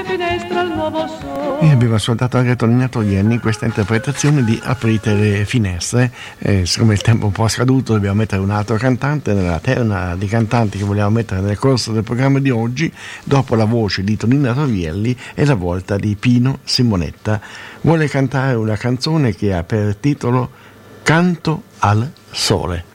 finestra al nuovo sole. E abbiamo ascoltato anche Tonino Togliani in questa interpretazione di Aprite le finestre. Siccome il tempo è un po' scaduto, dobbiamo mettere un altro cantante nella terna di cantanti che vogliamo mettere nel corso del programma di oggi. Dopo la voce di Tonino Togliani è la volta di Pino Simonetta. Vuole cantare una canzone che ha per titolo Canto al Sole.